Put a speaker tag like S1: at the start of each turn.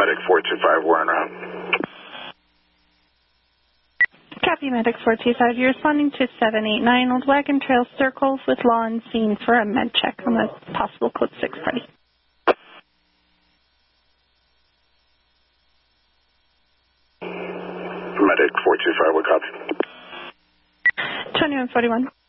S1: Medic 425, we're en route.
S2: Copy, Medic 425. You're responding to 789 Old Wagon Trail Circles with law and scene for a med check on the possible code 6 party.
S1: Medic 425, what copy?
S2: 2141.